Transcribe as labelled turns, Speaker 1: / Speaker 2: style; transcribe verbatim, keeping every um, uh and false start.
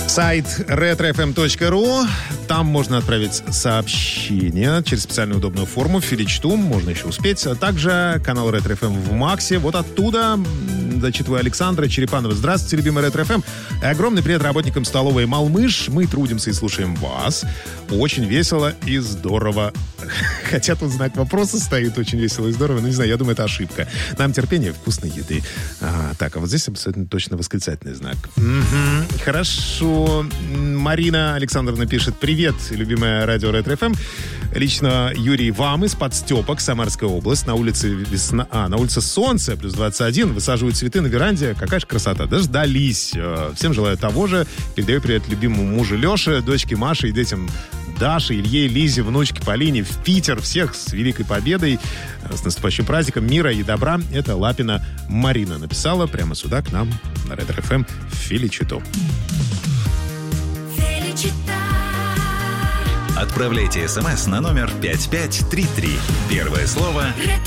Speaker 1: Сайт ретро эф эм точка ру. Там можно отправить сообщение через специальную удобную форму в Филичту. Можно еще успеть. А также канал Ретро эф эм в Максе. Вот оттуда зачитываю Александра Черепанова. Здравствуйте, любимый Ретро эф эм. Огромный привет работникам столовой «Малмыш». Мы трудимся и слушаем вас. Очень весело и здорово. Хотя тут знак вопроса стоит. Очень весело и здорово. Но не знаю, я думаю, это ошибка. Нам терпение вкусной еды. А, так, а вот здесь абсолютно точно восклицательный знак. Угу, хорошо. Марина Александровна пишет: привет, любимая радио Ретро эф эм. Лично Юрий вам из Подстепок, Самарская область. На улице весна... А, на улице солнце, плюс двадцать один. Высаживают цветы на веранде. Какая же красота. Дождались. Всем желаю того же. Передаю привет любимому мужу Леше, дочке Маше и детям Даше, Илье, Лизе, внучке Полине в Питер. Всех с Великой Победой, с наступающим праздником мира и добра. Это Лапина Марина написала прямо сюда к нам на Ретро эф эм в Филичиту.
Speaker 2: Отправляйте смс на номер пять пять три три. Первое слово